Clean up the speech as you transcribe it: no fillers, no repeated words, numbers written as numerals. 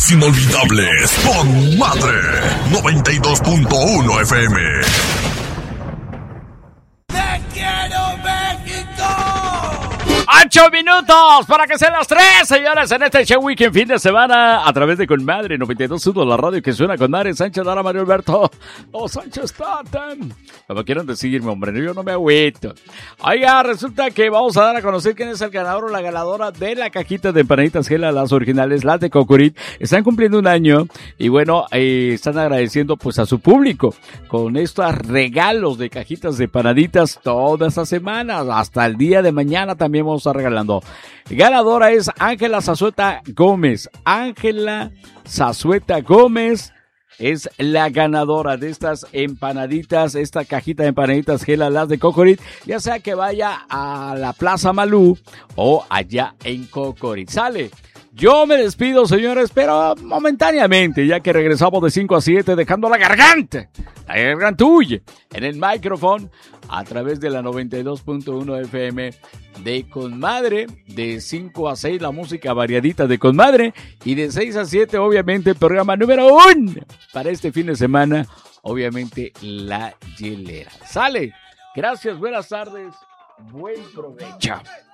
Momentos inolvidables con Madre 92.1 FM. ¡Te quiero, México! 8 minutos para que sean las 3, señores, en este show weekend fin de semana a través de Con Madre 92.1, la radio que suena con Madre Sánchez, Lara, Mario Alberto, Sánchez Tatam. Como quieran decirme, hombre, yo no me agüito. Oiga, resulta que vamos a dar a conocer quién es el ganador o la ganadora de la cajita de empanaditas Gela, las originales, las de Cocorit. Están cumpliendo un año y bueno, están agradeciendo pues a su público con estos regalos de cajitas de empanaditas todas las semanas, hasta el día de mañana también vamos a estar regalando. Ganadora es Ángela Zazueta Gómez. Ángela Zazueta Gómez es la ganadora de estas empanaditas, esta cajita de empanaditas Gela, las de Cocorit, ya sea que vaya a la Plaza Malú o allá en Cocorit. Sale. Yo me despido, señores, pero momentáneamente, ya que regresamos de 5 a 7, dejando la garganta huye en el micrófono a través de la 92.1 FM de Conmadre, de 5 a 6 la música variadita de Conmadre y de 6 a 7 obviamente el programa número 1 para este fin de semana, obviamente La Hielera. Sale, gracias, buenas tardes, buen provecho.